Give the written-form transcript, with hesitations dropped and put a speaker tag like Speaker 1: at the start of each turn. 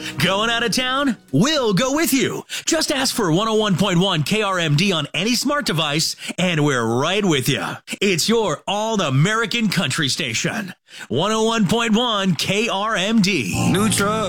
Speaker 1: Going out of town? We'll go with you. Just ask for 101.1 KRMD on any smart device, and we're right with you. It's your all-American country station. 101.1 KRMD.
Speaker 2: New truck.